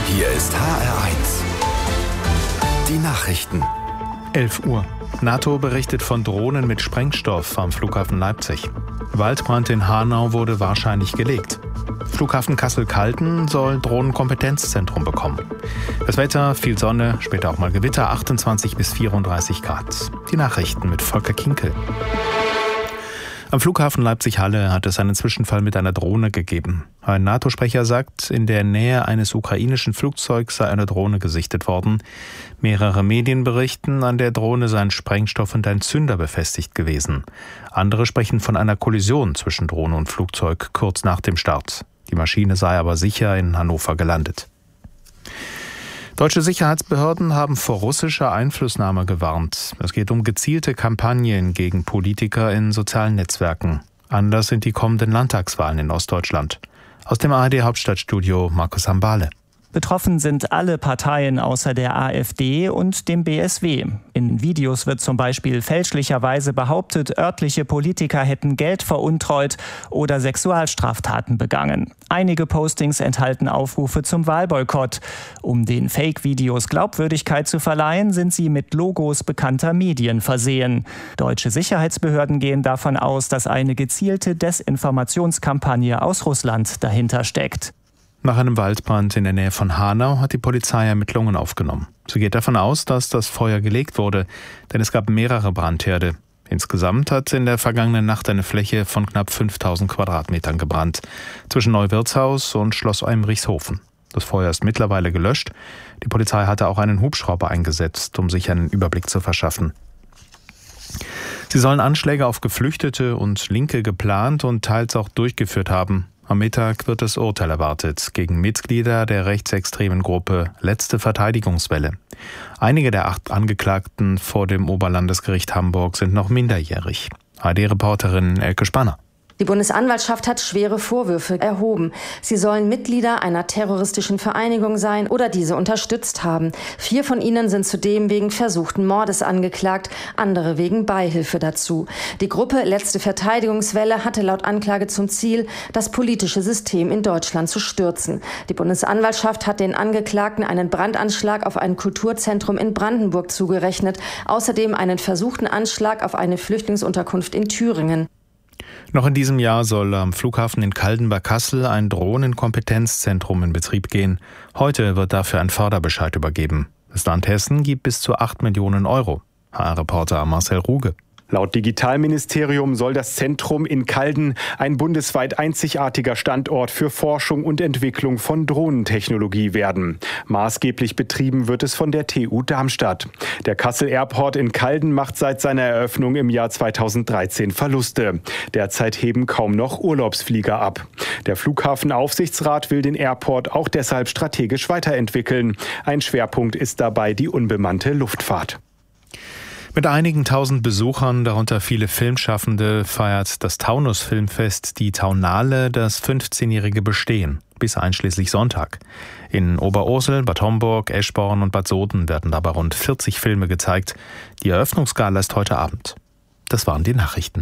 Hier ist HR1. Die Nachrichten. 11 Uhr. NATO berichtet von Drohnen mit Sprengstoff am Flughafen Leipzig. Waldbrand in Hanau wurde wahrscheinlich gelegt. Flughafen Kassel-Calden soll Drohnenkompetenzzentrum bekommen. Das Wetter, viel Sonne, später auch mal Gewitter, 28 bis 34 Grad. Die Nachrichten mit Volker Kinkel. Am Flughafen Leipzig-Halle hat es einen Zwischenfall mit einer Drohne gegeben. Ein NATO-Sprecher sagt, in der Nähe eines ukrainischen Flugzeugs sei eine Drohne gesichtet worden. Mehrere Medien berichten, an der Drohne seien Sprengstoff und ein Zünder befestigt gewesen. Andere sprechen von einer Kollision zwischen Drohne und Flugzeug kurz nach dem Start. Die Maschine sei aber sicher in Hannover gelandet. Deutsche Sicherheitsbehörden haben vor russischer Einflussnahme gewarnt. Es geht um gezielte Kampagnen gegen Politiker in sozialen Netzwerken. Anlass sind die kommenden Landtagswahlen in Ostdeutschland. Aus dem ARD-Hauptstadtstudio Markus Hambale. Betroffen sind alle Parteien außer der AfD und dem BSW. In Videos wird zum Beispiel fälschlicherweise behauptet, örtliche Politiker hätten Geld veruntreut oder Sexualstraftaten begangen. Einige Postings enthalten Aufrufe zum Wahlboykott. Um den Fake-Videos Glaubwürdigkeit zu verleihen, sind sie mit Logos bekannter Medien versehen. Deutsche Sicherheitsbehörden gehen davon aus, dass eine gezielte Desinformationskampagne aus Russland dahinter steckt. Nach einem Waldbrand in der Nähe von Hanau hat die Polizei Ermittlungen aufgenommen. Sie geht davon aus, dass das Feuer gelegt wurde, denn es gab mehrere Brandherde. Insgesamt hat in der vergangenen Nacht eine Fläche von knapp 5000 Quadratmetern gebrannt, zwischen Neuwirtshaus und Schloss Eimrichshofen. Das Feuer ist mittlerweile gelöscht. Die Polizei hatte auch einen Hubschrauber eingesetzt, um sich einen Überblick zu verschaffen. Sie sollen Anschläge auf Geflüchtete und Linke geplant und teils auch durchgeführt haben. Am Mittag wird das Urteil erwartet gegen Mitglieder der rechtsextremen Gruppe Letzte Verteidigungswelle. Einige der 8 Angeklagten vor dem Oberlandesgericht Hamburg sind noch minderjährig. ARD-Reporterin Elke Spanner. Die Bundesanwaltschaft hat schwere Vorwürfe erhoben. Sie sollen Mitglieder einer terroristischen Vereinigung sein oder diese unterstützt haben. 4 von ihnen sind zudem wegen versuchten Mordes angeklagt, andere wegen Beihilfe dazu. Die Gruppe Letzte Verteidigungswelle hatte laut Anklage zum Ziel, das politische System in Deutschland zu stürzen. Die Bundesanwaltschaft hat den Angeklagten einen Brandanschlag auf ein Kulturzentrum in Brandenburg zugerechnet, außerdem einen versuchten Anschlag auf eine Flüchtlingsunterkunft in Thüringen. Noch in diesem Jahr soll am Flughafen in Calden bei Kassel ein Drohnenkompetenzzentrum in Betrieb gehen. Heute wird dafür ein Förderbescheid übergeben. Das Land Hessen gibt bis zu 8 Millionen Euro. HR-Reporter Marcel Ruge. Laut Digitalministerium soll das Zentrum in Calden ein bundesweit einzigartiger Standort für Forschung und Entwicklung von Drohnentechnologie werden. Maßgeblich betrieben wird es von der TU Darmstadt. Der Kassel Airport in Calden macht seit seiner Eröffnung im Jahr 2013 Verluste. Derzeit heben kaum noch Urlaubsflieger ab. Der Flughafenaufsichtsrat will den Airport auch deshalb strategisch weiterentwickeln. Ein Schwerpunkt ist dabei die unbemannte Luftfahrt. Mit einigen tausend Besuchern, darunter viele Filmschaffende, feiert das Taunus Filmfest die Taunale das 15-jährige Bestehen, bis einschließlich Sonntag. In Oberursel, Bad Homburg, Eschborn und Bad Soden werden dabei rund 40 Filme gezeigt. Die Eröffnungsgala ist heute Abend. Das waren die Nachrichten.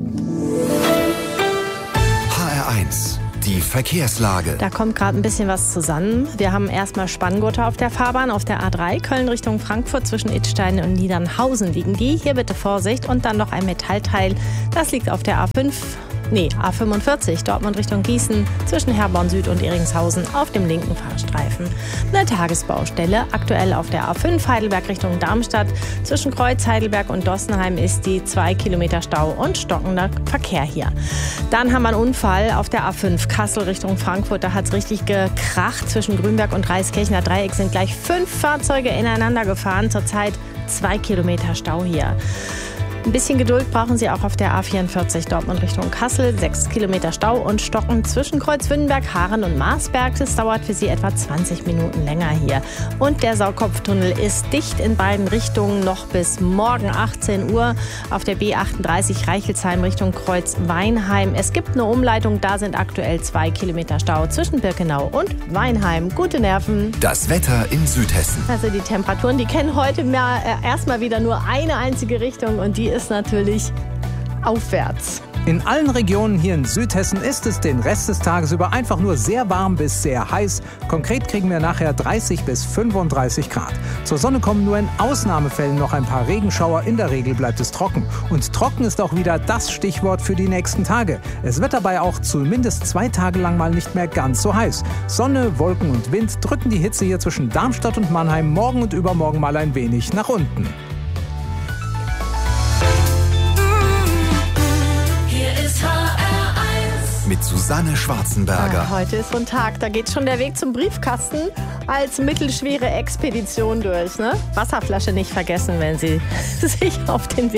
HR1. Die Verkehrslage. Da kommt gerade ein bisschen was zusammen. Wir haben erstmal Spanngurte auf der Fahrbahn. Auf der A3 Köln Richtung Frankfurt zwischen Idstein und Niedernhausen liegen die. Hier bitte Vorsicht. Und dann noch ein Metallteil. Das liegt auf der A45 Dortmund Richtung Gießen zwischen Herborn Süd und Eringshausen auf dem linken Fahrstreifen. Eine Tagesbaustelle. Aktuell auf der A5 Heidelberg Richtung Darmstadt. Zwischen Kreuz, Heidelberg und Dossenheim ist die 2 Kilometer Stau und stockender Verkehr hier. Dann haben wir einen Unfall auf der A5 Kassel Richtung Frankfurt. Da hat es richtig gekracht. Zwischen Grünberg und Reiskirchner Dreieck sind gleich 5 Fahrzeuge ineinander gefahren. Zurzeit 2 Kilometer Stau hier. Ein bisschen Geduld brauchen Sie auch auf der A44 Dortmund Richtung Kassel. 6 Kilometer Stau und Stocken zwischen Kreuzwündenberg, Haaren und Marsberg. Das dauert für Sie etwa 20 Minuten länger hier. Und der Saukopftunnel ist dicht in beiden Richtungen noch bis morgen 18 Uhr. Auf der B38 Reichelsheim Richtung Kreuz-Weinheim. Es gibt eine Umleitung, da sind aktuell 2 Kilometer Stau zwischen Birkenau und Weinheim. Gute Nerven. Das Wetter in Südhessen. Also die Temperaturen, die kennen heute erstmal wieder nur eine einzige Richtung und die ist natürlich aufwärts. In allen Regionen hier in Südhessen ist es den Rest des Tages über einfach nur sehr warm bis sehr heiß. Konkret kriegen wir nachher 30 bis 35 Grad. Zur Sonne kommen nur in Ausnahmefällen noch ein paar Regenschauer. In der Regel bleibt es trocken. Und trocken ist auch wieder das Stichwort für die nächsten Tage. Es wird dabei auch zumindest 2 Tage lang mal nicht mehr ganz so heiß. Sonne, Wolken und Wind drücken die Hitze hier zwischen Darmstadt und Mannheim morgen und übermorgen mal ein wenig nach unten. Mit Susanne Schwarzenberger. Heute ist so ein Tag, da geht schon der Weg zum Briefkasten als mittelschwere Expedition durch. Ne? Wasserflasche nicht vergessen, wenn Sie sich auf den Weg